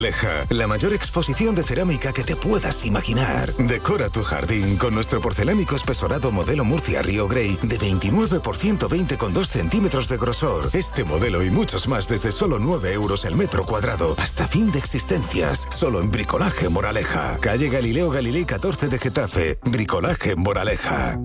Moraleja, la mayor exposición de cerámica que te puedas imaginar. Decora tu jardín con nuestro porcelánico espesorado modelo Murcia Río Grey de 29 por 120,2 centímetros de grosor. Este modelo y muchos más desde solo 9 euros el metro cuadrado. Hasta fin de existencias. Solo en Bricolaje Moraleja. Calle Galileo Galilei 14 de Getafe. Bricolaje Moraleja.